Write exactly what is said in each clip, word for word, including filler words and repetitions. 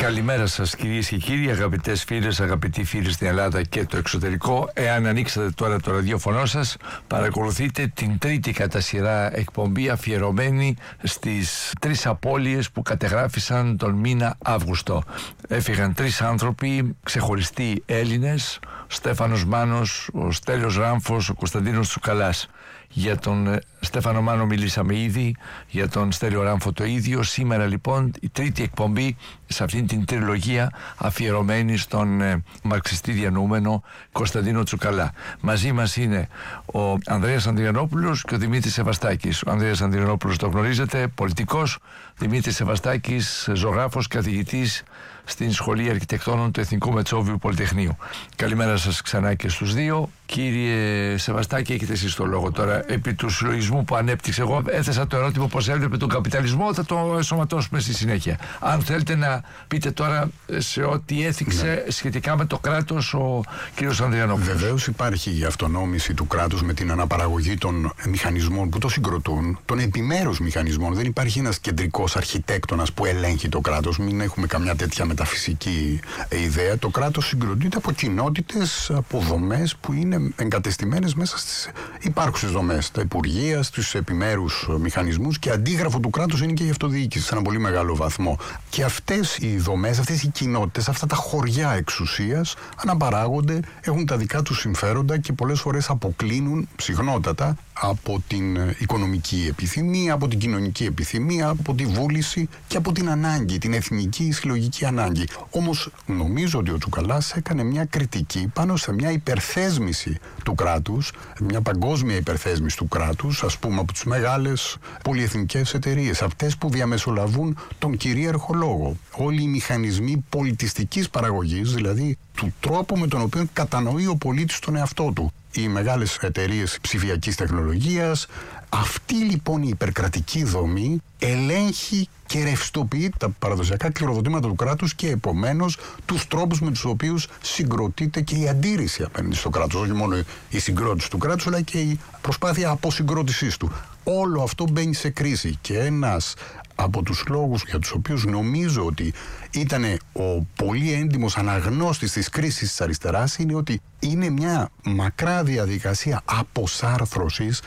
Καλημέρα σας κυρίες και κύριοι, αγαπητές φίλες, αγαπητοί φίλοι στην Ελλάδα και το εξωτερικό. Εάν ανοίξατε τώρα το ραδιόφωνο σας, παρακολουθείτε την τρίτη κατά σειρά εκπομπή αφιερωμένη στις τρεις απώλειες που κατεγράφησαν τον μήνα Αύγουστο. Έφυγαν τρεις άνθρωποι, ξεχωριστοί Έλληνες, ο Στέφανος Μάνος, ο Στέλιος Ράμφος, ο Κωνσταντίνος Τσουκαλάς. Για τον Στέφανο Μάνο μιλήσαμε ήδη, για τον Στέλιο Ράμφο το ίδιο. Σήμερα λοιπόν η τρίτη εκπομπή σε αυτήν την τριλογία αφιερωμένη στον ε, μαρξιστή διανοούμενο Κωνσταντίνο Τσουκαλά. Μαζί μας είναι ο Ανδρέας Ανδριανόπουλος και ο Δημήτρης Σεβαστάκης. Ο Ανδρέας Ανδριανόπουλος το γνωρίζετε, πολιτικός. Δημήτρης Σεβαστάκης, ζωγράφος, καθηγητής στην Σχολή Αρχιτεκτόνων του Εθνικού Μετσόβιου Πολυτεχνείου. Καλημέρα σας ξανά και στους δύο. Κύριε Σεβαστάκη, έχετε εσείς το λόγο τώρα επί του συλλογισμού που ανέπτυξε. Εγώ έθεσα το ερώτημα πώς έβλεπε τον καπιταλισμό, θα το ενσωματώσουμε στη συνέχεια. Αν θέλετε να πείτε τώρα σε ό,τι έθιξε ναι. σχετικά με το κράτος ο κύριος Ανδριανόπουλος. Βεβαίως υπάρχει η αυτονόμηση του κράτους με την αναπαραγωγή των μηχανισμών που το συγκροτούν, των επιμέρους μηχανισμών. Δεν υπάρχει ένας κεντρικός αρχιτέκτονας που ελέγχει το κράτος. Μην έχουμε καμιά τέτοια μεταφυσική ιδέα. Το κράτος συγκροτείται από κοινότητες, από δομές που είναι εγκατεστημένες μέσα στις υπάρχουσες δομές, τα υπουργεία, στους επιμέρους μηχανισμούς, και αντίγραφο του κράτους είναι και η αυτοδιοίκηση σε ένα πολύ μεγάλο βαθμό. Και αυτές οι δομές, αυτές οι κοινότητες, αυτά τα χωριά εξουσίας αναπαράγονται, έχουν τα δικά τους συμφέροντα και πολλές φορές αποκλίνουν συχνότατα από την οικονομική επιθυμία, από την κοινωνική επιθυμία, από τη βούληση και από την ανάγκη, την εθνική συλλογική ανάγκη. Όμως νομίζω ότι ο Τσουκαλάς έκανε μια κριτική πάνω σε μια υπερθέσμηση του κράτους, μια παγκόσμια υπερθέσμηση του κράτους, ας πούμε από τις μεγάλες πολυεθνικές εταιρείες, αυτές που διαμεσολαβούν τον κυρίαρχο λόγο. Όλοι οι μηχανισμοί πολιτιστικής παραγωγής, δηλαδή του τρόπου με τον οποίο κατανοεί ο πολίτης τον εαυτό του. Οι μεγάλες εταιρείες ψηφιακής τεχνολογίας, αυτή λοιπόν η υπερκρατική δομή ελέγχει και ρευστοποιεί τα παραδοσιακά κληροδοτήματα του κράτους και επομένως τους τρόπους με τους οποίους συγκροτείται και η αντίρρηση απέναντι στο κράτος. Όχι μόνο η συγκρότηση του κράτους, αλλά και η προσπάθεια αποσυγκρότησής του. Όλο αυτό μπαίνει σε κρίση και ένας από τους λόγους για τους οποίους νομίζω ότι ήταν ο πολύ έντιμος αναγνώστης της κρίσης της αριστεράς είναι ότι είναι μια μακρά διαδικασία αποσάρθρωσης,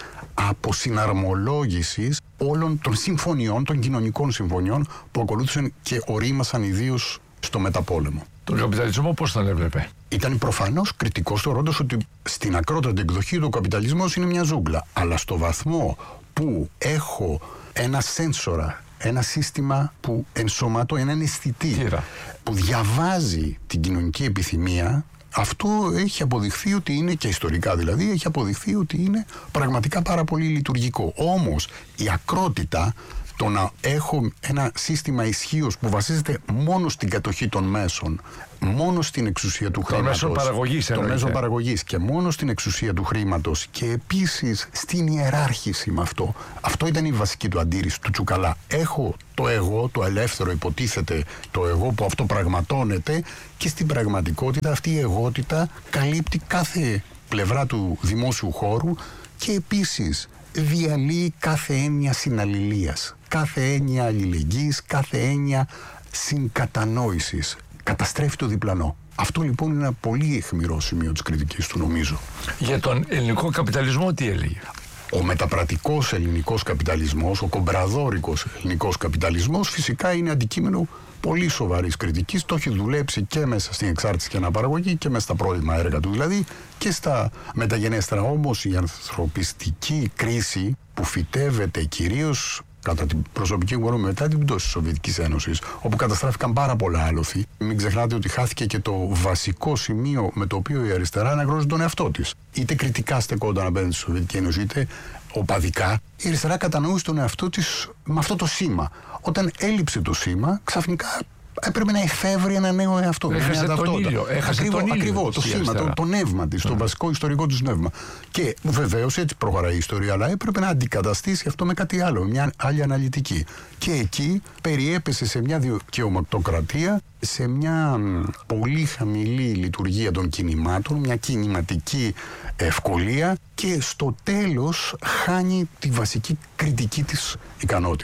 αποσυναρμολόγησης όλων των συμφωνιών, των κοινωνικών συμφωνιών που ακολούθησαν και ορίμασαν ιδίως στο μεταπόλεμο. Τον καπιταλισμό πώς τον έβλεπε? Ήταν προφανώς κριτικός θεωρώντας ότι στην ακρότατη εκδοχή του καπιταλισμός είναι μια ζούγκλα. Αλλά στο βαθμό που έχω ένα σένσορα, ένα σύστημα που ενσωματώ, έναν αισθητή Κύρα. που διαβάζει την κοινωνική επιθυμία, αυτό έχει αποδειχθεί ότι είναι, και ιστορικά δηλαδή, έχει αποδειχθεί ότι είναι πραγματικά πάρα πολύ λειτουργικό. Όμως η ακρότητα, το να έχω ένα σύστημα ισχύως που βασίζεται μόνο στην κατοχή των μέσων, μόνο στην εξουσία του χρήματος, μέσο παραγωγής, το μέσο παραγωγής και μόνο στην εξουσία του χρήματος και επίσης στην ιεράρχηση με αυτό. Αυτό ήταν η βασική του αντίρρηση του Τσουκαλά. Έχω το εγώ, το ελεύθερο υποτίθεται, το εγώ που αυτό πραγματώνεται, και στην πραγματικότητα αυτή η εγότητα καλύπτει κάθε πλευρά του δημόσιου χώρου και επίσης διαλύει κάθε έννοια συναλληλίας, κάθε έννοια αλληλεγγύης, κάθε έννοια συγκατανόησης. Καταστρέφει το διπλανό. Αυτό λοιπόν είναι ένα πολύ αιχμηρό σημείο της κριτικής του, νομίζω. Για τον ελληνικό καπιταλισμό τι έλεγε? Ο μεταπρατικός ελληνικός καπιταλισμός, ο κομπραδόρικος ελληνικός καπιταλισμός φυσικά είναι αντικείμενο πολύ σοβαρής κριτικής. Το έχει δουλέψει και μέσα στην εξάρτηση και αναπαραγωγή και μέσα στα πρώιμα έργα του, δηλαδή και στα μεταγενέστερα. Όμως η ανθρωπιστική κρίση που φυτεύεται κυρίως κατά την προσωπική μου γνώμη μετά την πτώση της Σοβιετικής Ένωσης, όπου καταστράφηκαν πάρα πολλά άλοθη. Μην ξεχνάτε ότι χάθηκε και το βασικό σημείο με το οποίο η αριστερά αναγνώριζε τον εαυτό της. Είτε κριτικά στεκόταν απέναντι στη Σοβιετική Ένωση, είτε οπαδικά. Η αριστερά κατανοούσε τον εαυτό της με αυτό το σήμα. Όταν έλειψε το σήμα, ξαφνικά έπρεπε να εφεύρει ένα νέο εαυτό. Έχασε τον ήλιο. Έχασε ακριβώς, τον ήλιο. Ακριβώς, το σήμα, το, το νεύμα της, mm. το βασικό ιστορικό της νεύμα. Και βεβαίως έτσι προχωράει η ιστορία, αλλά έπρεπε να αντικαταστήσει αυτό με κάτι άλλο, μια άλλη αναλυτική. Και εκεί περιέπεσε σε μια δικαιωματοκρατία, σε μια πολύ χαμηλή λειτουργία των κινημάτων, μια κινηματική ευκολία, και στο τέλος χάνει τη βασική κριτική της ικανότητα.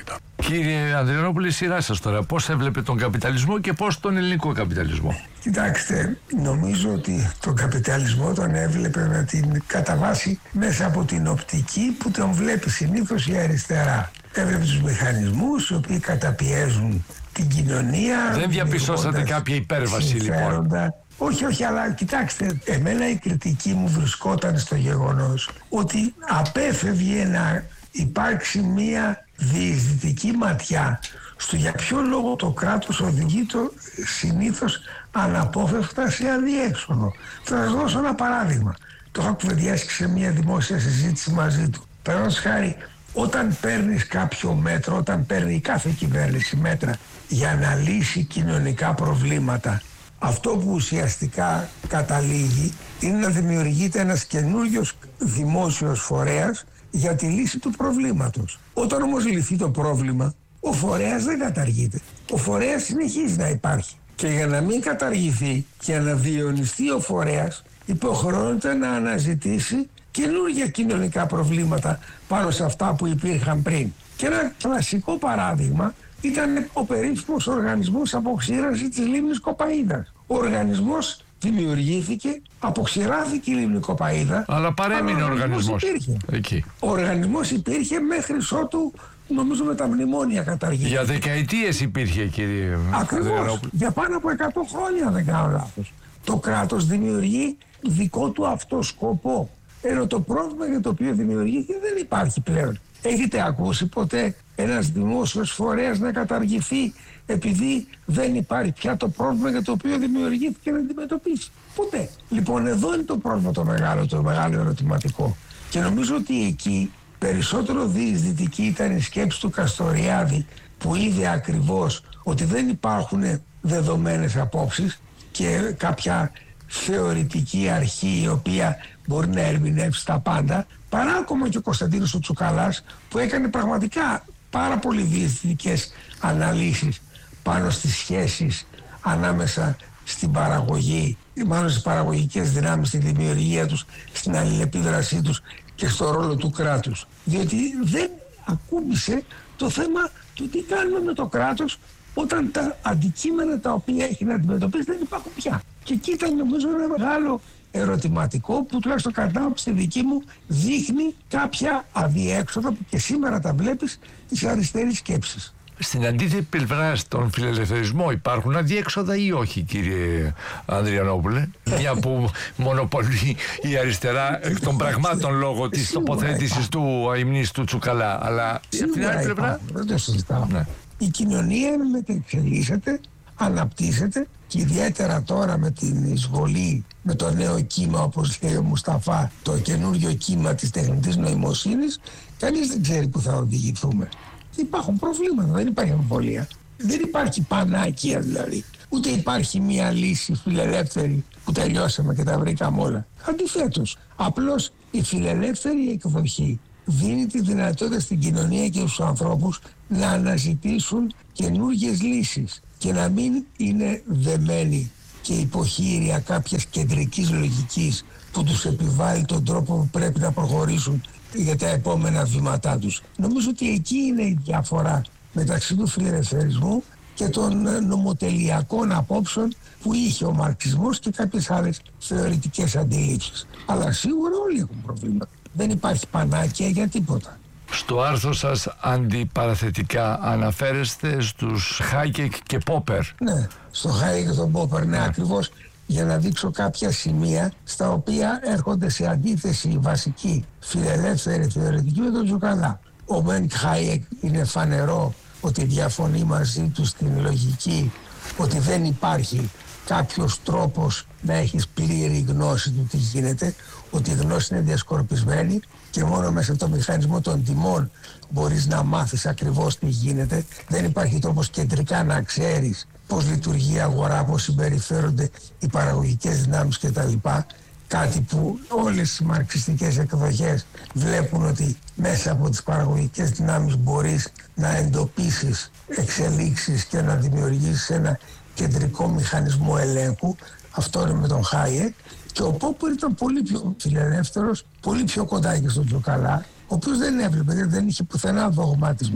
Κύριε Ανδριανόπουλε, η σειρά σας τώρα. Πώς έβλεπε τον καπιταλισμό και πώς τον ελληνικό καπιταλισμό? Κοιτάξτε, νομίζω ότι τον καπιταλισμό τον έβλεπε με την κατά βάση μέσα από την οπτική που τον βλέπει συνήθως η αριστερά. Έβλεπε τους μηχανισμούς οι οποίοι καταπιέζουν την κοινωνία. Δεν διαπιστώσατε κάποια υπέρβαση λοιπόν? Όχι, όχι, αλλά κοιτάξτε, εμένα η κριτική μου βρισκόταν στο γεγονός ότι απέφευγε να υπάρξει μία διεισδυτική ματιά στο για ποιο λόγο το κράτος οδηγεί το συνήθως αναπόφευκτα σε αδιέξοδο. Θα σας δώσω ένα παράδειγμα. Το είχα κουβεντιάσει σε μια δημόσια συζήτηση μαζί του. Παραδείγματος χάρη, όταν παίρνεις κάποιο μέτρο, όταν παίρνει κάθε κυβέρνηση μέτρα για να λύσει κοινωνικά προβλήματα, αυτό που ουσιαστικά καταλήγει είναι να δημιουργείται ένας καινούριος δημόσιος φορέας για τη λύση του προβλήματος. Όταν όμως λυθεί το πρόβλημα, ο φορέας δεν καταργείται. Ο φορέας συνεχίζει να υπάρχει. Και για να μην καταργηθεί και να διαιωνιστεί ο φορέας, υποχρεώνεται να αναζητήσει καινούργια κοινωνικά προβλήματα πάνω σε αυτά που υπήρχαν πριν. Και ένα κλασικό παράδειγμα ήταν ο περίφημος οργανισμός αποξήρανσης της λίμνης Κοπαΐδας. Ο οργανισμός δημιουργήθηκε, αποξηράθηκε η λίμνη Κοπαΐδα. Αλλά παρέμεινε ο οργανισμός. Υπήρχε. Εκεί. Ο οργανισμός υπήρχε μέχρι ότου, νομίζω, με τα μνημόνια καταργήθηκε. Για δεκαετίες υπήρχε, κύριε. Ακριβώς. Για πάνω από εκατό χρόνια, δεν κάνω λάθος. Το κράτος δημιουργεί δικό του αυτό σκοπό. Ενώ το πρόβλημα για το οποίο δημιουργήθηκε δεν υπάρχει πλέον. Έχετε ακούσει ποτέ ένας δημόσιος φορέας να καταργηθεί επειδή δεν υπάρχει πια το πρόβλημα για το οποίο δημιουργήθηκε να αντιμετωπίσει? Ποτέ. Λοιπόν, εδώ είναι το πρόβλημα το μεγάλο, το μεγάλο ερωτηματικό. Και νομίζω ότι εκεί περισσότερο διεισδυτική ήταν η σκέψη του Καστοριάδη, που είδε ακριβώς ότι δεν υπάρχουν δεδομένες απόψεις και κάποια θεωρητική αρχή η οποία μπορεί να ερμηνεύσει τα πάντα, παρά ακόμα και ο Κωνσταντίνος ο Τσουκαλάς, που έκανε πραγματικά πάρα πολύ διεισδυτικές αναλύσεις πάνω στις σχέσεις ανάμεσα στην παραγωγή, μάλλον στις παραγωγικές δυνάμεις, στη δημιουργία τους, στην αλληλεπίδρασή τους και στο ρόλο του κράτους. Διότι δεν ακούμπησε το θέμα του τι κάνουμε με το κράτος όταν τα αντικείμενα τα οποία έχει να αντιμετωπίσει δεν υπάρχουν πια. Και εκεί ήταν, νομίζω, ένα μεγάλο ερωτηματικό που τουλάχιστον κατά στη δική μου δείχνει κάποια αδιέξοδα που και σήμερα τα βλέπεις της αριστερής σκέψης. Στην αντίθετη πλευρά, στον φιλελευθερισμό, υπάρχουν αδιέξοδα ή όχι, κύριε Ανδριανόπουλε? Μια που μονοπολεί η αριστερά εκ των πραγμάτων λόγω της τοποθέτησης του αημνής του Τσουκαλά. Αλλά από την άλλη πλευρά. Δεν το συζητάω. Ναι. Η κοινωνία μετεξελίσσεται, αναπτύσσεται και ιδιαίτερα τώρα με την εισβολή, με το νέο κύμα, όπως λέει ο Μουσταφά, το καινούριο κύμα της τεχνητής νοημοσύνης, κανείς δεν ξέρει που θα οδηγηθούμε. Υπάρχουν προβλήματα, δεν υπάρχει αμφιβολία. Δεν υπάρχει πανάκια δηλαδή. Ούτε υπάρχει μια λύση φιλελεύθερη που τελειώσαμε και τα βρήκαμε όλα. Αντιθέτως, απλώς η φιλελεύθερη εκδοχή δίνει τη δυνατότητα στην κοινωνία και στους ανθρώπους να αναζητήσουν καινούργιες λύσεις και να μην είναι δεμένοι και υποχείρια κάποιας κεντρικής λογικής που τους επιβάλλει τον τρόπο που πρέπει να προχωρήσουν για τα επόμενα βήματά τους. Νομίζω ότι εκεί είναι η διαφορά μεταξύ του φιλελευθερισμού και των νομοτελειακών απόψεων που είχε ο μαρξισμός και κάποιες άλλες θεωρητικές αντιλήψεις. Αλλά σίγουρα όλοι έχουν προβλήματα. Δεν υπάρχει πανάκια για τίποτα. Στο άρθρο σας αντιπαραθετικά αναφέρεστε στους Χάικεκ και Πόπερ. Ναι, στο Χάικεκ και τον Πόπερ, ναι, ναι, ακριβώς, για να δείξω κάποια σημεία στα οποία έρχονται σε αντίθεση οι βασικοί φιλελεύθεροι θεωρητικοί με τον Τσουκαλά. Ο Μεν Χάικεκ είναι φανερό ότι διαφωνεί μαζί του στην λογική ότι δεν υπάρχει κάποιος τρόπος να έχεις πλήρη γνώση του τι γίνεται, ότι η γνώση είναι διασκορπισμένη και μόνο μέσα από το μηχανισμό των τιμών μπορείς να μάθεις ακριβώς τι γίνεται. Δεν υπάρχει τρόπος κεντρικά να ξέρεις πώς λειτουργεί η αγορά, πώς συμπεριφέρονται οι παραγωγικές δυνάμεις κτλ. Κάτι που όλες οι μαρξιστικές εκδοχές βλέπουν ότι μέσα από τις παραγωγικές δυνάμεις μπορείς να εντοπίσεις εξελίξεις και να δημιουργήσεις ένα κεντρικό μηχανισμό ελέγχου. Αυτό είναι με τον Χάιεκ. Και ο Πόπερ ήταν πολύ πιο φιλελεύθερος, πολύ πιο κοντά και στον Τσουκαλά, ο οποίος δεν έβλεπε, δεν είχε πουθενά δογματισμούς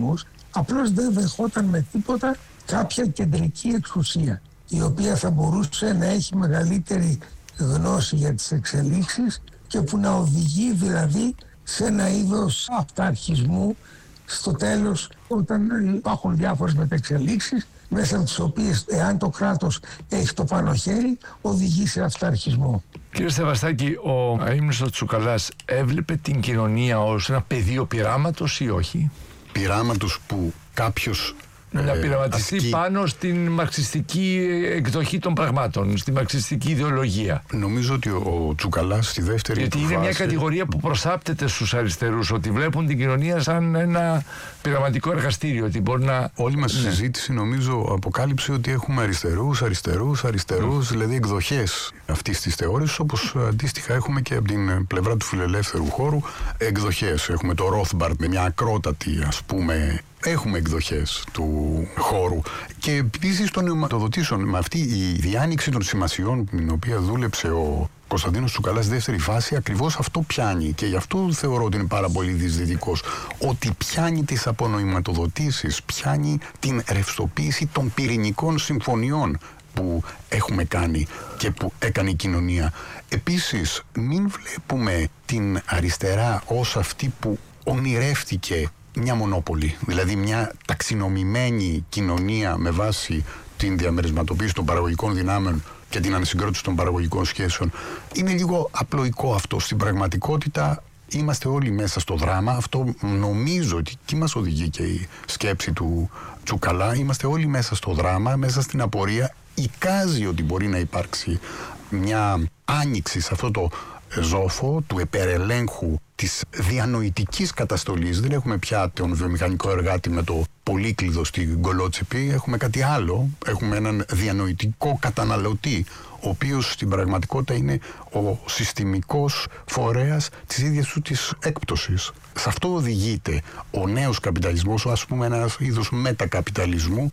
απλώς δεν δεχόταν με τίποτα κάποια κεντρική εξουσία, η οποία θα μπορούσε να έχει μεγαλύτερη γνώση για τις εξελίξεις και που να οδηγεί δηλαδή σε ένα είδος αυταρχισμού στο τέλος, όταν υπάρχουν διάφορες μεταξελίξεις, μέσα από τις οποίες, εάν το κράτος έχει το πάνω χέρι, οδηγεί σε αυταρχισμό. Κύριε Σεβαστάκη, ο ύμνος ο Τσουκαλάς έβλεπε την κοινωνία ως ένα πεδίο πειράματος ή όχι? Πειράματος που κάποιος να ε, πειραματιστεί ασκεί... πάνω στην μαρξιστική εκδοχή των πραγμάτων, στη μαρξιστική ιδεολογία. Νομίζω ότι ο Τσουκαλάς στη δεύτερη Γιατί του είναι φάση... μια κατηγορία που προσάπτεται στους αριστερούς, ότι βλέπουν την κοινωνία σαν ένα πειραματικό εργαστήριο, ότι μπορεί να... Όλη μας η ναι. συζήτηση νομίζω αποκάλυψε ότι έχουμε αριστερούς, αριστερούς, αριστερούς, mm. δηλαδή εκδοχές αυτής της θεώρησης, όπως αντίστοιχα έχουμε και από την πλευρά του φιλελεύθερου χώρου εκδοχές. Έχουμε το Rothbard με μια ακρότατη, ας πούμε, έχουμε εκδοχές του χώρου. Και επίσης των νεωματοδοτήσεων, με αυτή η διάνοιξη των σημασιών με την οποία δούλεψε ο Κωνσταντίνος Τσουκαλάς στη δεύτερη φάση, ακριβώς αυτό πιάνει. Και γι' αυτό θεωρώ ότι είναι πάρα πολύ δυσδυτικός. Ότι πιάνει τις απονοηματοδοτήσεις, πιάνει την ρευστοποίηση των πυρηνικών συμφωνιών που έχουμε κάνει και που έκανε η κοινωνία. Επίσης, μην βλέπουμε την αριστερά ως αυτή που ονειρεύτηκε μια μονόπολη, δηλαδή μια ταξινομημένη κοινωνία με βάση την διαμερισματοποίηση των παραγωγικών δυνάμεων και την ανασυγκρότηση των παραγωγικών σχέσεων. Είναι λίγο απλοϊκό αυτό. Στην πραγματικότητα είμαστε όλοι μέσα στο δράμα. Αυτό νομίζω ότι εκεί μας οδηγεί και η σκέψη του Τσουκαλά. Είμαστε όλοι μέσα στο δράμα, μέσα στην απορία. Εικάζει ότι μπορεί να υπάρξει μια άνοιξη σε αυτό το ζόφο του επερελέγχου της διανοητικής καταστολής. Δεν έχουμε πια τον βιομηχανικό εργάτη με το πολύκλειδο στην κολότσεπη. Έχουμε κάτι άλλο. Έχουμε έναν διανοητικό καταναλωτή, ο οποίος στην πραγματικότητα είναι ο συστημικός φορέας της ίδιας του της έκπτωσης. Σε αυτό οδηγείται ο νέος καπιταλισμός, ας πούμε ένας είδος μετακαπιταλισμού,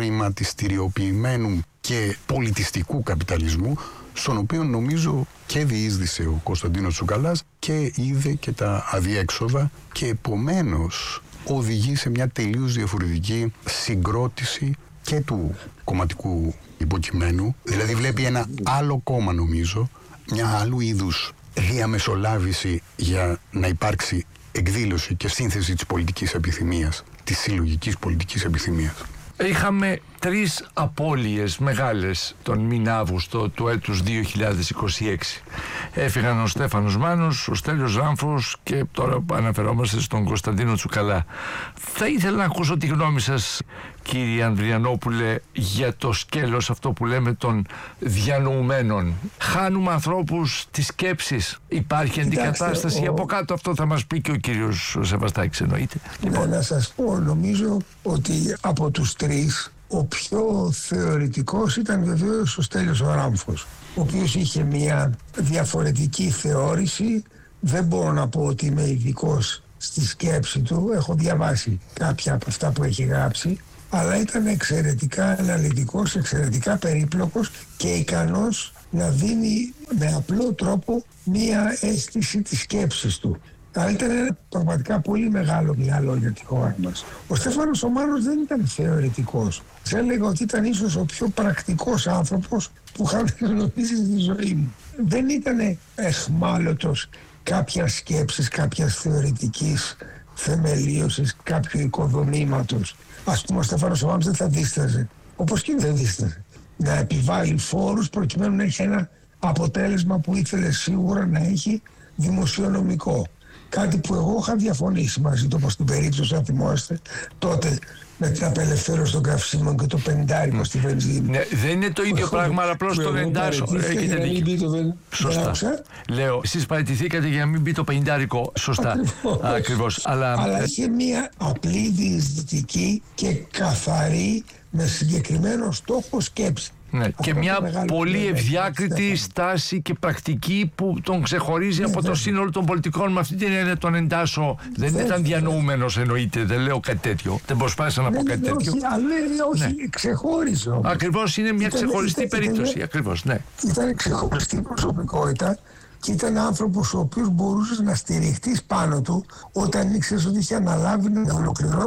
χρηματιστηριοποιημένου και πολιτιστικού καπιταλισμού, στον οποίο νομίζω και διείσδησε ο Κωνσταντίνος Τσουκαλάς και είδε και τα αδιέξοδα και επομένως οδηγεί σε μια τελείως διαφορετική συγκρότηση και του κομματικού υποκειμένου. Δηλαδή βλέπει ένα άλλο κόμμα, νομίζω, μια άλλου είδους διαμεσολάβηση για να υπάρξει εκδήλωση και σύνθεση της πολιτικής επιθυμίας, της συλλογικής πολιτικής επιθυμίας. Είχαμε τρεις απώλειες μεγάλες τον μήνα Αύγουστο του έτους δύο χιλιάδες είκοσι έξι. Έφυγαν ο Στέφανος Μάνος, ο Στέλιος Ράμφος και τώρα αναφερόμαστε στον Κωνσταντίνο Τσουκαλά. Θα ήθελα να ακούσω τη γνώμη σας, κύριε Ανδριανόπουλε, για το σκέλος αυτό που λέμε των διανοουμένων. Χάνουμε ανθρώπους της σκέψης. Υπάρχει αντικατάσταση ο... από κάτω? Αυτό θα μας πει και ο κύριος Σεβαστάκης, εννοείται. Ναι, λοιπόν, να σας πω, νομίζω ότι από τους τρεις ο πιο θεωρητικός ήταν βεβαίως ο Στέλιος ο Ράμφος, ο οποίος είχε μια διαφορετική θεώρηση. Δεν μπορώ να πω ότι είμαι ειδικός στη σκέψη του, έχω διαβάσει κάποια από αυτά που έχει γράψει, αλλά ήταν εξαιρετικά αναλυτικός, εξαιρετικά περίπλοκος και ικανός να δίνει με απλό τρόπο μία αίσθηση της σκέψης του. Αλλά ήταν ένα πραγματικά πολύ μεγάλο μυαλό για τη χώρα μας. Ο Στέφανος ο Μάνος δεν ήταν θεωρητικός. Θα έλεγα ότι ήταν ίσως ο πιο πρακτικός άνθρωπος που είχα γνωρίσει στη ζωή μου. Δεν ήταν εχμάλωτος κάποια σκέψης, κάποιας θεωρητικής θεμελίωσης, κάποιου οικοδομήματος. Ας πούμε, ο Στέφανος ο Μάνος δεν θα δίσταζε, όπως και δεν δίσταζε, να επιβάλλει φόρους προκειμένου να έχει ένα αποτέλεσμα που ήθελε σίγουρα να έχει δημοσιονομικό. Κάτι που εγώ είχα διαφωνήσει μαζί του, όπως στην περίπτωση, αν θυμόστε, τότε με την απελευθέρωση των καυσίμων και το πενηντάρικο mm. στη βενζίνη. Ναι, δεν είναι το ίδιο πράγμα, αλλά απλώς το εντάσσω. Έχετε δίκιο. Σωστά. Λέω, εσείς παραιτηθήκατε για να μην μπει το πενηντάρικο. Σωστά. Ακριβώς. Ακριβώς. Αλλά... αλλά είχε μια απλή, διεισδυτική και καθαρή, με συγκεκριμένο στόχο σκέψη. Ναι, και μια πολύ ευδιάκριτη στάση και πρακτική που τον ξεχωρίζει ναι, από το σύνολο των πολιτικών. Με αυτή την έννοια τον εντάσσω. Δεν βέβαια, ήταν διανοούμενος, εννοείται, δεν λέω κάτι τέτοιο. Δεν προσπάθησα να ναι, πω κάτι ναι, τέτοιο. Όχι, αλλά όχι, ναι. Ξεχώριζε όμως. Ακριβώς, είναι μια ήταν, ξεχωριστή ήταν, περίπτωση. Ήταν, ακριβώς, ναι. Ήταν ξεχωριστή προσωπικότητα και ήταν άνθρωπος ο οποίος μπορούσε να στηριχτείς πάνω του όταν ήξερες ότι είχε αναλάβει να ολοκληρώσει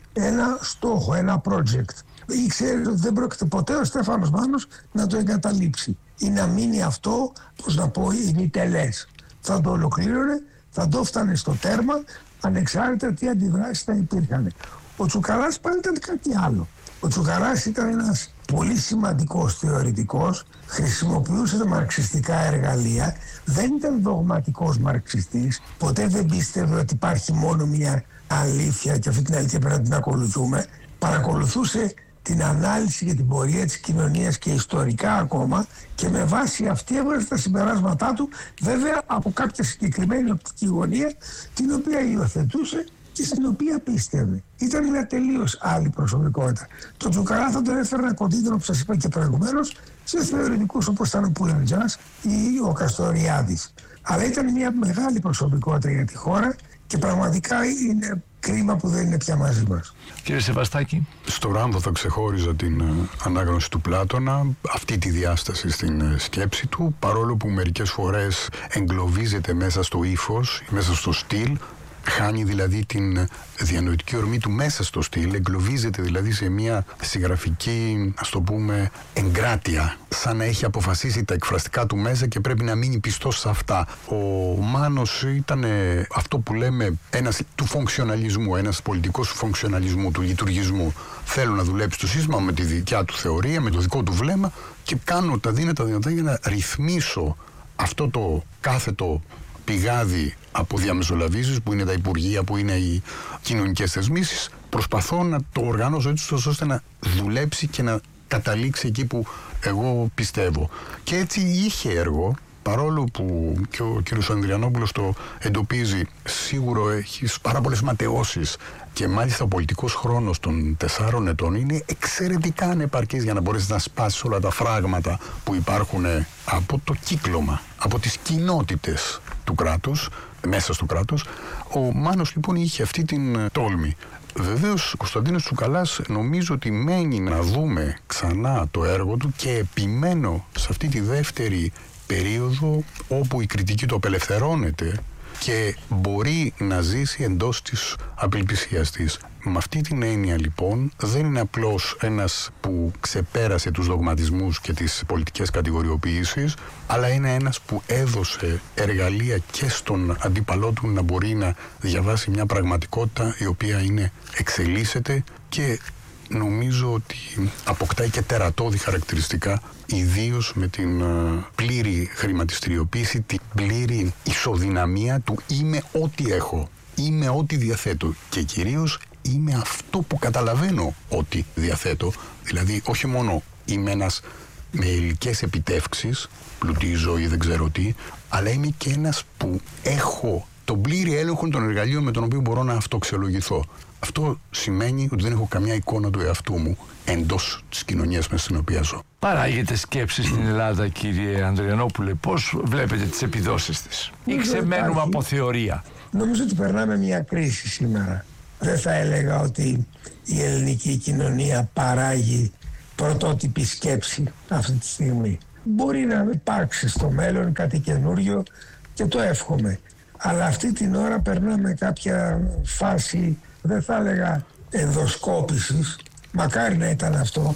ένα στόχο, ένα project. Ήξερε ότι δεν πρόκειται ποτέ ο Στέφανος Μάνος να το εγκαταλείψει ή να μείνει αυτό, πώς να πω, ημιτελές. Θα το ολοκλήρωνε, θα το φτάνε στο τέρμα, ανεξάρτητα τι αντιδράσεις θα υπήρχαν. Ο Τσουκαράς πάλι ήταν κάτι άλλο. Ο Τσουκαράς ήταν ένας πολύ σημαντικός θεωρητικός, χρησιμοποιούσε τα μαρξιστικά εργαλεία, δεν ήταν δογματικός μαρξιστής, ποτέ δεν πίστευε ότι υπάρχει μόνο μια αλήθεια και αυτή την αλήθεια πρέπει να την ακολουθούμε. Παρακολουθούσε την ανάλυση και την πορεία της κοινωνίας και ιστορικά ακόμα και με βάση αυτή έβγαζε τα συμπεράσματά του, βέβαια από κάποια συγκεκριμένη οπτική γωνία την οποία υιοθετούσε και στην οποία πίστευε. Ήταν μια τελείως άλλη προσωπικότητα. Το Τσουκαρά θα τον έφερνα κοντύτερο, που σας είπα και προηγουμένως, σε θεωρητικούς όπως ήταν ο Πουλεντζάς ή ο Καστοριάδης. Αλλά ήταν μια μεγάλη προσωπικότητα για τη χώρα και πραγματικά είναι κρίμα που δεν είναι πια μαζί μας. Κύριε Σεβαστάκη. Στο Ράμβο θα ξεχώριζα την uh, ανάγνωση του Πλάτωνα, αυτή τη διάσταση στην uh, σκέψη του, παρόλο που μερικές φορές εγκλωβίζεται μέσα στο ύφος, μέσα στο στυλ, χάνει δηλαδή την διανοητική ορμή του μέσα στο στυλ, εγκλωβίζεται δηλαδή σε μια συγγραφική, ας το πούμε, εγκράτεια, σαν να έχει αποφασίσει τα εκφραστικά του μέσα και πρέπει να μείνει πιστός σε αυτά. Ο Μάνος ήταν αυτό που λέμε ένας του φονκσιοναλισμού, ένας πολιτικός του φονκσιοναλισμού, του λειτουργισμού. Θέλω να δουλέψει το σύστημα με τη δικιά του θεωρία, με το δικό του βλέμμα και κάνω τα δύνατα δυνατά για να ρυθμίσω αυτό το κάθετο πηγάδι από διαμεσολαβήσεις που είναι τα υπουργεία, που είναι οι κοινωνικές θεσμίσεις. Προσπαθώ να το οργανώσω έτσι ώστε να δουλέψει και να καταλήξει εκεί που εγώ πιστεύω. Και έτσι είχε έργο, παρόλο που και ο κ. Ανδριανόπουλος το εντοπίζει, σίγουρο έχει πάρα πολλές ματαιώσεις και μάλιστα ο πολιτικός χρόνος των τεσσάρων ετών είναι εξαιρετικά ανεπαρκής για να μπορέσει να σπάσει όλα τα φράγματα που υπάρχουν από το κύκλωμα, από τις κοινότητες του κράτους, μέσα στο κράτος. Ο Μάνος λοιπόν είχε αυτή την τόλμη. Βεβαίως ο Κωνσταντίνος Τσουκαλάς νομίζω ότι μένει να δούμε ξανά το έργο του και επιμένω σε αυτή τη δεύτερη περίοδο όπου η κριτική του απελευθερώνεται και μπορεί να ζήσει εντός της απελπισίας της. Με αυτή την έννοια λοιπόν δεν είναι απλώς ένας που ξεπέρασε τους δογματισμούς και τις πολιτικές κατηγοριοποιήσεις, αλλά είναι ένας που έδωσε εργαλεία και στον αντίπαλό του να μπορεί να διαβάσει μια πραγματικότητα η οποία είναι, εξελίσσεται και νομίζω ότι αποκτάει και τερατώδη χαρακτηριστικά, ιδίως με την uh, πλήρη χρηματιστηριοποίηση, την πλήρη ισοδυναμία του είμαι ό,τι έχω, είμαι ό,τι διαθέτω και κυρίως είμαι αυτό που καταλαβαίνω ότι διαθέτω. Δηλαδή όχι μόνο είμαι ένας με υλικές επιτεύξεις, πλουτίζω ή δεν ξέρω τι, αλλά είμαι και ένας που έχω τον πλήρη έλεγχο των εργαλείων με τον οποίο μπορώ να αυτοξιολογηθώ. Αυτό σημαίνει ότι δεν έχω καμιά εικόνα του εαυτού μου εντός της κοινωνίας μέσα στην οποία ζω. Παράγεται σκέψη στην Ελλάδα, κύριε Ανδριανόπουλε, πώς βλέπετε τις επιδόσεις της? Ή ξεμένουμε από θεωρία? Νομίζω ότι περνάμε μια κρίση σήμερα. Δεν θα έλεγα ότι η ελληνική κοινωνία παράγει πρωτότυπη σκέψη αυτή τη στιγμή. Μπορεί να υπάρξει στο μέλλον κάτι καινούριο και το εύχομαι. Αλλά αυτή την ώρα περνάμε κάποια φάση, δεν θα έλεγα ενδοσκόπησης, μακάρι να ήταν αυτό,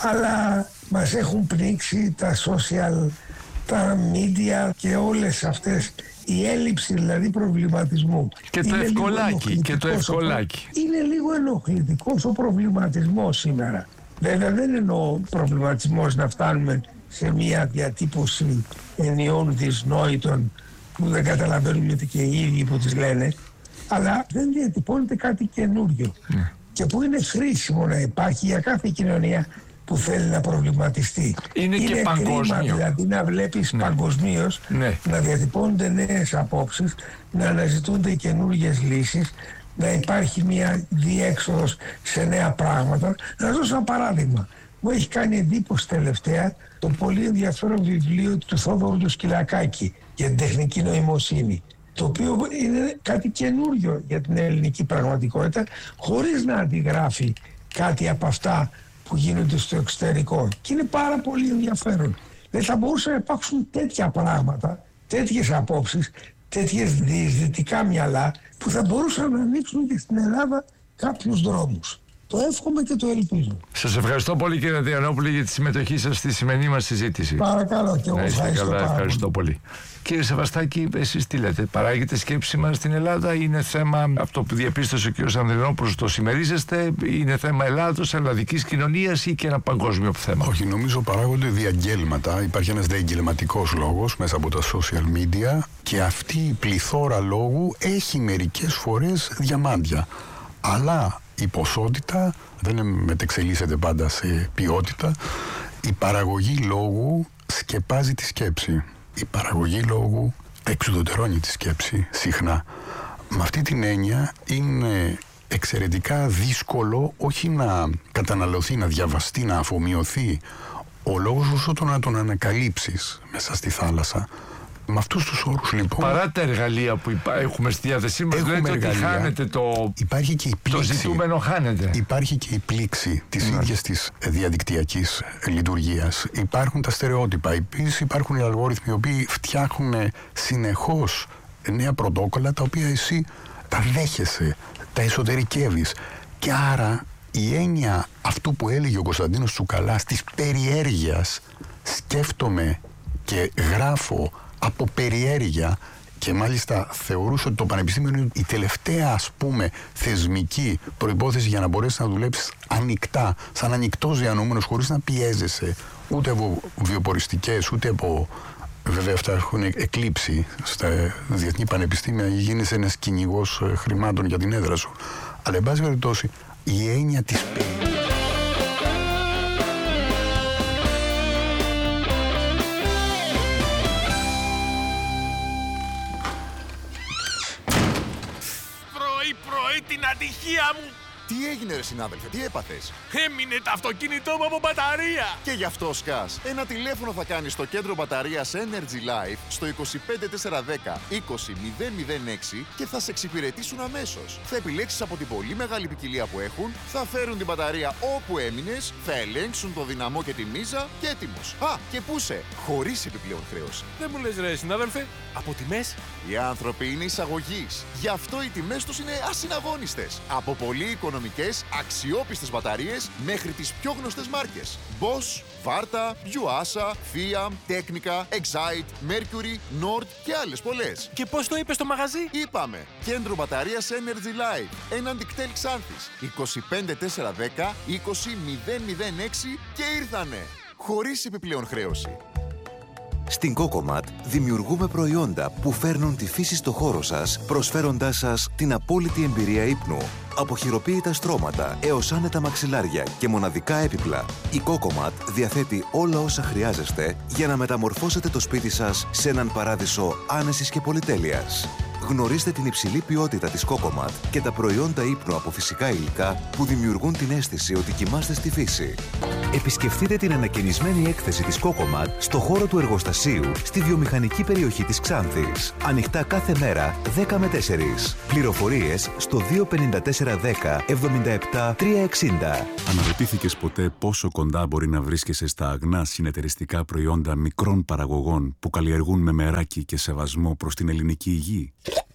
αλλά μας έχουν πνίξει τα social, τα media και όλες αυτές, η έλλειψη δηλαδή προβληματισμού. Και το ευκολάκι, και το ευκολάκι. Είναι λίγο ενοχλητικός ο προβληματισμός σήμερα. Βέβαια δεν εννοώ προβληματισμός να φτάνουμε σε μια διατύπωση ενιών δυσνόητων που δεν καταλαβαίνουμε και οι ίδιοι που τις λένε, αλλά δεν διατυπώνεται κάτι καινούριο. Mm. Και που είναι χρήσιμο να υπάρχει για κάθε κοινωνία που θέλει να προβληματιστεί. Είναι, είναι και παγκόσμιο. Δηλαδή να βλέπεις ναι. παγκοσμίως ναι. να διατυπώνονται νέες απόψεις, να αναζητούνται καινούργιες λύσεις, να υπάρχει μια διέξοδος σε νέα πράγματα. Να σας δώσω ένα παράδειγμα. Μου έχει κάνει εντύπωση τελευταία το πολύ ενδιαφέρον βιβλίο του Θόδωρου του Σκυλακάκη για την τεχνική νοημοσύνη, το οποίο είναι κάτι καινούριο για την ελληνική πραγματικότητα, χωρίς να αντιγράφει κάτι από αυτά που γίνονται στο εξωτερικό. Και είναι πάρα πολύ ενδιαφέρον. Δεν θα μπορούσαν να υπάρξουν τέτοια πράγματα, τέτοιες απόψεις, τέτοιες διεισδυτικά μυαλά που θα μπορούσαν να ανοίξουν και στην Ελλάδα κάποιους δρόμους. Το εύχομαι και το ελπίζω. Σας ευχαριστώ πολύ, κύριε Διανόπουλε, για τη συμμετοχή σας στη σημερινή μας συζήτηση. Παρακαλώ, και εγώ ευχαριστώ, καλά, ευχαριστώ πολύ. Κύριε Σεβαστάκη, εσείς τι λέτε, παράγεται σκέψη μας στην Ελλάδα, είναι θέμα αυτό που διαπίστωσε ο κ. Ανδρινόπουλος, το συμμερίζεστε, είναι θέμα Ελλάδος, ελλαδικής κοινωνίας ή και ένα παγκόσμιο θέμα? Όχι, νομίζω παράγονται διαγγέλματα. Υπάρχει ένας διαγγελματικός λόγος μέσα από τα social media και αυτή η πληθώρα λόγου έχει μερικές φορές διαμάντια. Αλλά η ποσότητα δεν μετεξελίσσεται πάντα σε ποιότητα. Η παραγωγή λόγου σκεπάζει τη σκέψη. Η παραγωγή λόγου εξουδετερώνει τη σκέψη συχνά. Με αυτή την έννοια είναι εξαιρετικά δύσκολο όχι να καταναλωθεί, να διαβαστεί, να αφομοιωθεί ο λόγος, όσο το να τον ανακαλύψεις μέσα στη θάλασσα. Με αυτούς τους όρους, λοιπόν. Παρά τα εργαλεία που υπά... έχουμε στη διάθεσή μας, λέτε ότι χάνεται το... Υπάρχει και η πλήξη. Το ζητούμενο χάνεται. Υπάρχει και η πλήξη της ναι. ίδιας της διαδικτυακής λειτουργίας. Υπάρχουν τα στερεότυπα. Επίσης υπάρχουν οι αλγόριθμοι οι οποίοι φτιάχνουν συνεχώς νέα πρωτόκολλα, τα οποία εσύ τα δέχεσαι, τα εσωτερικεύεις. Και άρα η έννοια αυτού που έλεγε ο Κωνσταντίνος Τσουκαλάς, της περιέργειας, σκέφτομαι και γράφω από περιέργεια, και μάλιστα θεωρούσε ότι το πανεπιστήμιο είναι η τελευταία, ας πούμε, θεσμική προϋπόθεση για να μπορέσεις να δουλέψεις ανοιχτά, σαν ανοιχτός διανοούμενος, χωρίς να πιέζεσαι ούτε από βιοποριστικές, ούτε από... Βέβαια αυτά έχουν εκλείψει στα διεθνή πανεπιστήμια, γίνεσαι ένας κυνηγός χρημάτων για την έδρα σου. Αλλά εν πάση περιπτώσει η έννοια της περιέργειας. Την ατυχία μου! Τι έγινε, ρε συνάδελφε, τι έπαθες? Έμεινε το αυτοκίνητό μου από μπαταρία! Και γι' αυτό σκάς. Ένα τηλέφωνο θα κάνεις στο κέντρο μπαταρίας Energy Life στο είκοσι πέντε τετρακόσια δέκα είκοσι μηδέν μηδέν έξι και θα σε εξυπηρετήσουν αμέσως. Θα επιλέξεις από την πολύ μεγάλη ποικιλία που έχουν, θα φέρουν την μπαταρία όπου έμεινες, θα ελέγξουν το δυναμό και τη μίζα και έτοιμος. Α, και πού σε, χωρίς επιπλέον χρέωση. Δεν μου λες, ρε συνάδελφε, από τιμές? Οι άνθρωποι είναι εισαγωγής. Γι' αυτό οι τιμές τους είναι ασυναγώνιστες. Από πολύ οικονομικές, αξιόπιστες μπαταρίες μέχρι τις πιο γνωστές μάρκες. Bosch, Varta, Yuasa, Fiat, Technica, Excite, Mercury, Nord και άλλες πολλές. Και πώς το είπες στο μαγαζί? Είπαμε, κέντρο μπαταρίας Energy Life, έναν δικτέλ Ξάνθης, είκοσι πέντε τετρακόσια δέκα είκοσι μηδέν μηδέν έξι και ήρθανε, χωρίς επιπλέον χρέωση. Στην Cocomat δημιουργούμε προϊόντα που φέρνουν τη φύση στο χώρο σας, προσφέροντάς σας την απόλυτη εμπειρία ύπνου. Από χειροποίητα στρώματα έως άνετα μαξιλάρια και μοναδικά έπιπλα, η Cocomat διαθέτει όλα όσα χρειάζεστε για να μεταμορφώσετε το σπίτι σας σε έναν παράδεισο άνεσης και πολυτέλειας. Γνωρίστε την υψηλή ποιότητα της Cocomat και τα προϊόντα ύπνου από φυσικά υλικά που δημιουργούν την αίσθηση ότι κοιμάστε στη φύση. Επισκεφτείτε την ανακαινισμένη έκθεση της Cocomat στο χώρο του εργοστασίου στη βιομηχανική περιοχή της Ξάνθης. Ανοιχτά κάθε μέρα δέκα με τέσσερις. Πληροφορίες στο δύο πέντε τέσσερα δέκα εβδομήντα επτά τριακόσια εξήντα. Αναρωτήθηκες ποτέ πόσο κοντά μπορεί να βρίσκεσαι στα αγνά συνεταιριστικά προϊόντα μικρών παραγωγών που καλλιεργούν με μεράκι και σεβασμό προς την ελληνική υγεία?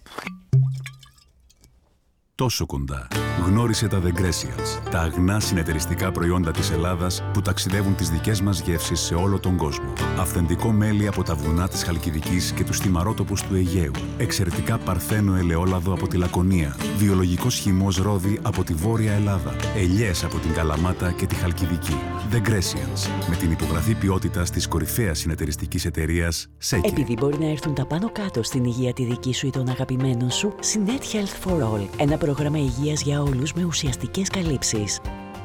Τόσο κοντά. Γνώρισε τα The Grecials, τα αγνά συνεταιριστικά προϊόντα της Ελλάδας που ταξιδεύουν τις δικές μας γεύσεις σε όλο τον κόσμο. Αυθεντικό μέλι από τα βουνά της Χαλκιδικής και τους θυμαρότοπους του Αιγαίου. Εξαιρετικά παρθένο ελαιόλαδο από τη Λακωνία. Βιολογικός χυμός ρόδι από τη Βόρεια Ελλάδα. Ελιές από την Καλαμάτα και τη Χαλκιδική. The Grecials, με την υπογραφή ποιότητας της κορυφαίας συνεταιριστικής εταιρείας Σέκε. Επειδή μπορεί να έρθουν τα πάνω κάτω στην υγεία τη δική σου ή των αγαπημένων σου, Sinet Health for All. Ένα πρόγραμμα υγείας για όλους με ουσιαστικές καλύψεις.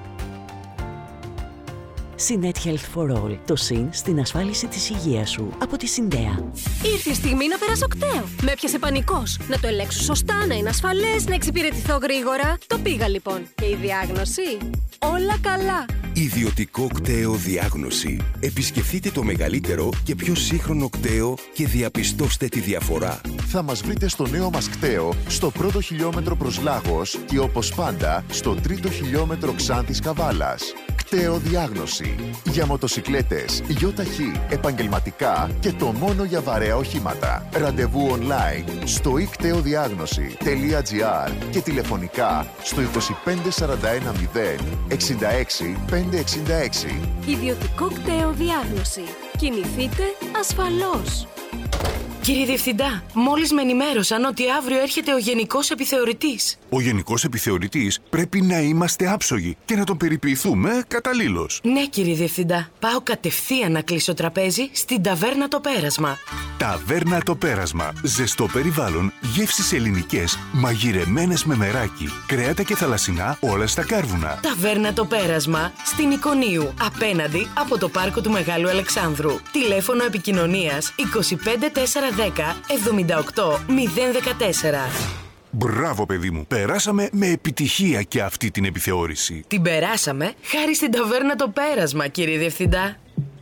Sinet Health for All. Το συν στην ασφάλιση της υγείας σου. Από τη Συντέα. Ήρθε η στιγμή να περάσω κταίο. Με έπιασε πανικός. Να το ελέγξω σωστά, να είναι ασφαλές, να εξυπηρετηθώ γρήγορα. Το πήγα λοιπόν. Και η διάγνωση? Όλα καλά. Ιδιωτικό κταίο διάγνωση. Επισκεφτείτε το μεγαλύτερο και πιο σύγχρονο κταίο και διαπιστώστε τη διαφορά. Θα μας βρείτε στο νέο μας κταίο, στο πρώτο χιλιόμετρο προς Λάγος και όπως πάντα στο τρίτο χιλιόμετρο Ξάνθης Καβάλας. Κταίο Διάγνωση. Για μοτοσικλέτες, γιοταχή, επαγγελματικά και το μόνο για βαρέα οχήματα. Ραντεβού online στο ikteudiagnosi τελεία gr και τηλεφωνικά στο είκοσι πέντε σαράντα ένα μηδέν εξήντα έξι πεντακόσια εξήντα έξι. Ιδιωτικό Κταίο Διάγνωση. Κινηθείτε ασφαλώς. Κύριε Διευθυντά, μόλις με ενημέρωσαν ότι αύριο έρχεται ο Γενικός Επιθεωρητής. Ο Γενικός Επιθεωρητής πρέπει να είμαστε άψογοι και να τον περιποιηθούμε καταλήλως. Ναι, κύριε Διευθυντά. Πάω κατευθείαν να κλείσω τραπέζι στην Ταβέρνα Το Πέρασμα. Ταβέρνα Το Πέρασμα. Ζεστό περιβάλλον, γεύσεις ελληνικές, μαγειρεμένες με μεράκι, κρέατα και θαλασσινά όλα στα κάρβουνα. Ταβέρνα Το Πέρασμα στην Εικονίου, απέναντι από το πάρκο του Μεγάλου Αλεξάνδρου. Τηλέφωνο επικοινωνίας είκοσι πέντε τετρακόσια δέκα εβδομήντα οκτώ μηδέν δεκατέσσερα. Μπράβο, παιδί μου. Περάσαμε με επιτυχία και αυτή την επιθεώρηση. Την περάσαμε χάρη στην Ταβέρνα Το Πέρασμα, κύριε Διευθυντά.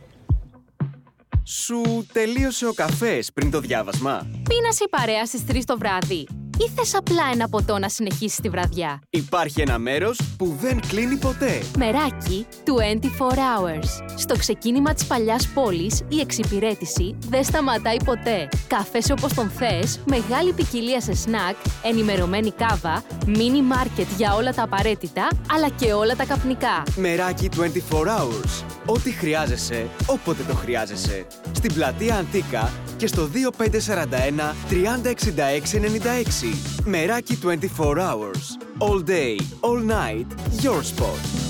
Σου τελείωσε ο καφές πριν το διάβασμα? Πίνας η παρέα στις τρεις το βράδυ ή θες απλά ένα ποτό να συνεχίσεις τη βραδιά? Υπάρχει ένα μέρος που δεν κλείνει ποτέ. Μεράκι είκοσι τέσσερις hours. Στο ξεκίνημα της παλιάς πόλης, η εξυπηρέτηση δεν σταματάει ποτέ. Καφές όπως τον θες, μεγάλη ποικιλία σε σνακ, ενημερωμένη κάβα, μίνι μάρκετ για όλα τα απαραίτητα, αλλά και όλα τα καπνικά. Μεράκι είκοσι τέσσερις hours. Ό,τι χρειάζεσαι, όποτε το χρειάζεσαι. Στην πλατεία Αντίκα και στο δύο πέντε τέσσερα ένα τριάντα εξήντα έξι ενενήντα έξι. Μεράκι είκοσι τέσσερις hours. All day, all night, your spot.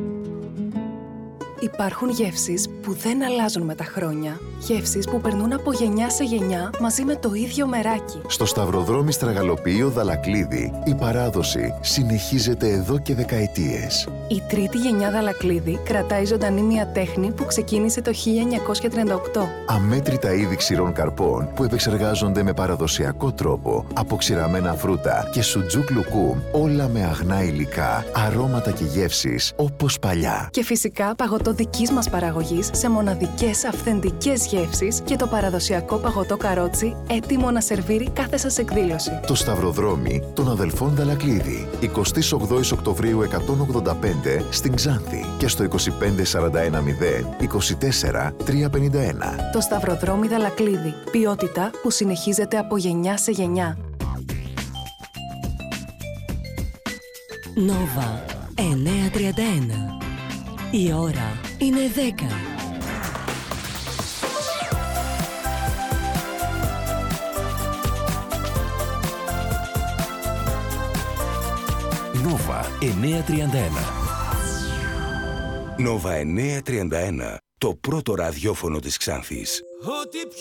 Υπάρχουν γεύσεις που δεν αλλάζουν με τα χρόνια. Γεύσεις που περνούν από γενιά σε γενιά μαζί με το ίδιο μεράκι. Στο Σταυροδρόμι Στραγαλοποιείο Δαλακλίδη, η παράδοση συνεχίζεται εδώ και δεκαετίες. Η τρίτη γενιά Δαλακλίδη κρατάει ζωντανή μια τέχνη που ξεκίνησε το χίλια εννιακόσια τριάντα οκτώ. Αμέτρητα είδη ξηρών καρπών που επεξεργάζονται με παραδοσιακό τρόπο από ξηραμένα φρούτα και σουτζούκ λουκούμ, όλα με αγνά υλικά, αρώματα και γεύσεις όπως παλιά. Και φυσικά παγωτό δικής μας παραγωγής σε μοναδικές αυθεντικές γεύσεις και το παραδοσιακό παγωτό καρότσι έτοιμο να σερβίρει κάθε σας εκδήλωση. Το Σταυροδρόμι των αδελφών Δαλακλίδη. εικοστή ογδόη Οκτωβρίου εκατόν ογδόντα πέντε στην Ξάνθη και στο είκοσι πέντε σαράντα ένα μηδέν είκοσι τέσσερα τριακόσια πενήντα ένα. Το Σταυροδρόμι Δαλακλίδη. Ποιότητα που συνεχίζεται από γενιά σε γενιά. Νόβα εννιακόσια τριάντα ένα. Η ώρα είναι δέκα. Νόβα εννιακόσια τριάντα ένα. Νόβα εννιακόσια τριάντα ένα. Το πρώτο ραδιόφωνο της Ξάνθης.